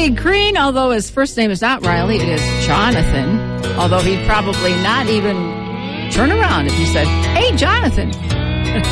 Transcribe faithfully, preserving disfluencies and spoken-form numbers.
Riley Green, although his first name is not Riley, it is Jonathan. Although he'd probably not even turn around if you said, "Hey, Jonathan."